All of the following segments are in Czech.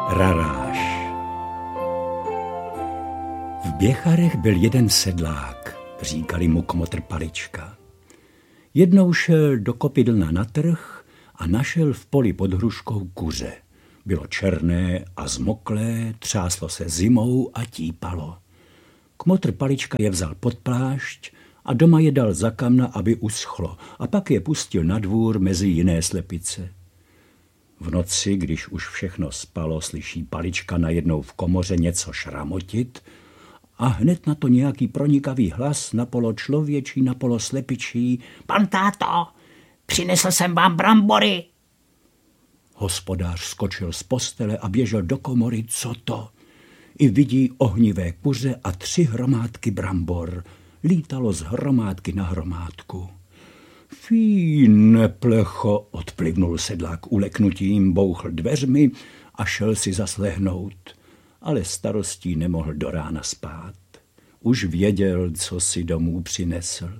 Raráš. V Běcharech byl jeden sedlák, říkali mu Kmotr Palička. Jednou šel do Kopidlna na trh a našel v poli pod hruškou kuře. Bylo černé a zmoklé, třáslo se zimou a típalo. Kmotr Palička je vzal pod plášť a doma je dal za kamna, aby uschlo, a pak je pustil na dvůr mezi jiné slepice. V noci, když už všechno spalo, slyší Palička najednou v komoře něco šramotit a hned na to nějaký pronikavý hlas, napolo člověčí, napolo slepičí. Pan táto, přinesl jsem vám brambory. Hospodář skočil z postele a běžel do komory, co to? I vidí ohnivé kuře a 3 hromádky brambor. Lítalo z hromádky na hromádku. Fí, neplecho, odplivnul sedlák uleknutím, bouchl dveřmi a šel si zaslehnout. Ale starostí nemohl do rána spát. Už věděl, co si domů přinesl.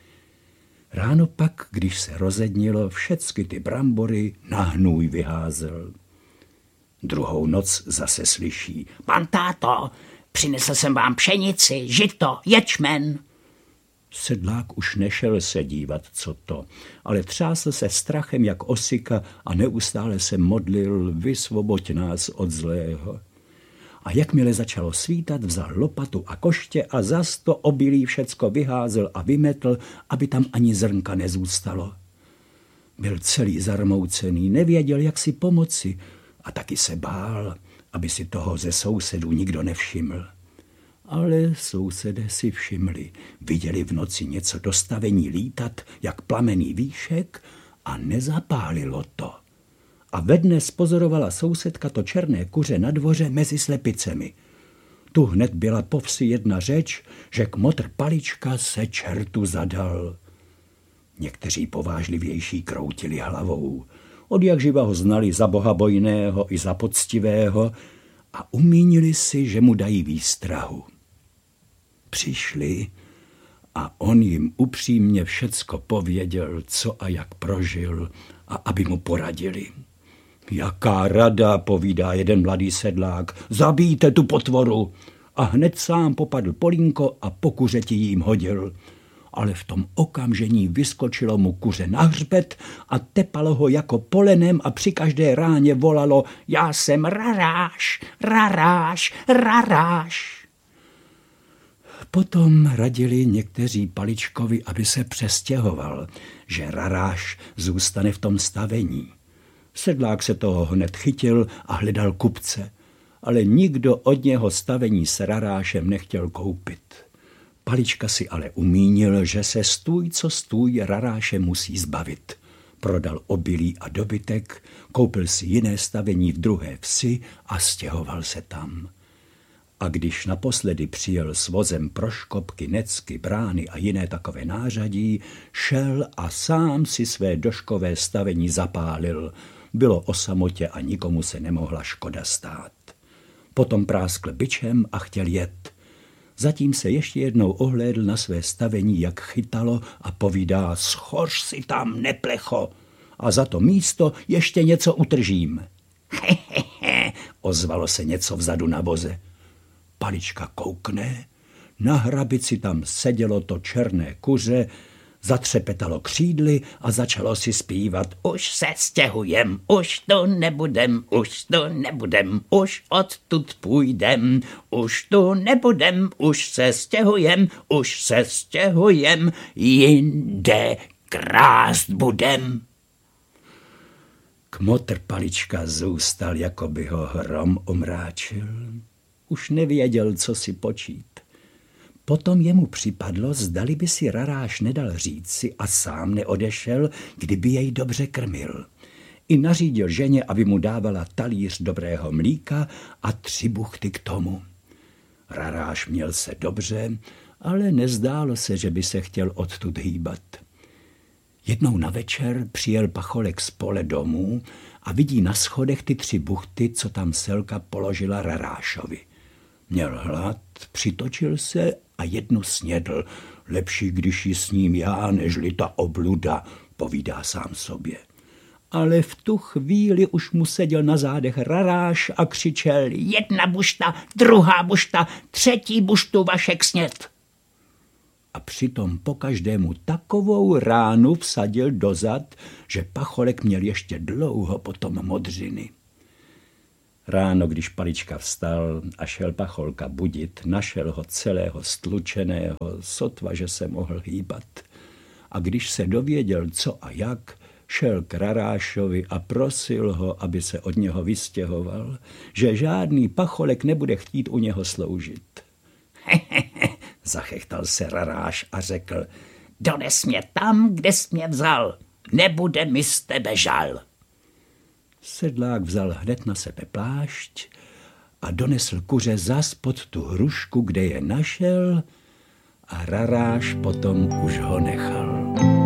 Ráno pak, když se rozednilo, všecky ty brambory na hnůj vyházel. Druhou noc zase slyší. Pan táto, přinesl jsem vám pšenici, žito, ječmen. Sedlák už nešel se dívat, co to, ale třásl se strachem jak osika a neustále se modlil, vysvoboď nás od zlého. A jakmile začalo svítat, vzal lopatu a koště a zas to obilí všecko vyházel a vymetl, aby tam ani zrnka nezůstalo. Byl celý zarmoucený, nevěděl, jak si pomoci a taky se bál, aby si toho ze sousedů nikdo nevšiml. Ale sousedé si všimli, viděli v noci něco do stavení lítat, jak plamený výšek, a nezapálilo to. A ve dne spozorovala sousedka to černé kuře na dvoře mezi slepicemi. Tu hned byla po vsi jedna řeč, že Kmotr Palička se čertu zadal. Někteří povážlivější kroutili hlavou. Odjakživa ho znali za bohabojného i za poctivého a umínili si, že mu dají výstrahu. Přišli a on jim upřímně všecko pověděl, co a jak prožil, a aby mu poradili. Jaká rada, povídá jeden mladý sedlák, zabijte tu potvoru. A hned sám popadl polínko a po kuřeti jim hodil. Ale v tom okamžení vyskočilo mu kuře na hřbet a tepalo ho jako polenem a při každé ráně volalo: já jsem Raráš, Raráš, Raráš. Potom radili někteří Paličkovi, aby se přestěhoval, že Raráš zůstane v tom stavení. Sedlák se toho hned chytil a hledal kupce, ale nikdo od něho stavení s Rarášem nechtěl koupit. Palička si ale umínil, že se stůj co stůj Raráše musí zbavit. Prodal obilí a dobytek, koupil si jiné stavení v druhé vsi a stěhoval se tam. A když naposledy přijel s vozem proškopky, necky, brány a jiné takové nářadí, šel a sám si své doškové stavení zapálil. Bylo o samotě a nikomu se nemohla škoda stát. Potom práskl bičem a chtěl jet. Zatím se ještě jednou ohlédl na své stavení, jak chytalo, a povídá: schoř si tam, neplecho, a za to místo ještě něco utržím. Hehehe, ozvalo se něco vzadu na voze. Palička koukne, na hrabici tam sedělo to černé kuře, zatřepetalo křídly a začalo si zpívat: už se stěhujem, už tu nebudem, už tu nebudem, už odtud půjdem, už tu nebudem, už se stěhujem, jinde krást budem. Kmotr Palička zůstal, jako by ho hrom omráčil. Už nevěděl, co si počít. Potom jemu připadlo, zdali by si Raráš nedal říci a sám neodešel, kdyby jej dobře krmil. I nařídil ženě, aby mu dávala talíř dobrého mlíka a 3 buchty k tomu. Raráš měl se dobře, ale nezdálo se, že by se chtěl odtud hýbat. Jednou na večer přijel pacholek z pole domů a vidí na schodech ty 3 buchty, co tam Selka položila Rarášovi. Měl hlad, přitočil se a jednu snědl. Lepší, když ji sním já, nežli ta obluda, povídá sám sobě. Ale v tu chvíli už mu seděl na zádech Raráš a křičel: Jedna bušta, druhá bušta, třetí buštu Vašek sněd. A přitom po každému takovou ránu vsadil dozad, že Pacholek měl ještě dlouho potom modřiny. Ráno, když Palička vstal a šel Pacholka budit, našel ho celého stlučeného, sotva, že se mohl hýbat. A když se dověděl, co a jak, šel k Rarášovi a prosil ho, aby se od něho vystěhoval, že žádný Pacholek nebude chtít u něho sloužit. Zachechtal se Raráš a řekl: Dones mě tam, kde jsi mě vzal, nebude mi z tebe žal. Sedlák vzal hned na sebe plášť a donesl kuře zas pod tu hrušku, kde je našel, a Raráš potom už ho nechal.